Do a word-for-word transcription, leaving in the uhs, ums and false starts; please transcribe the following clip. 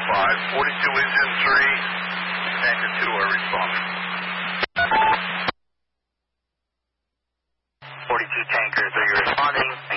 five. forty-two engine three, tanker two are responding. forty-two tankers, are you responding?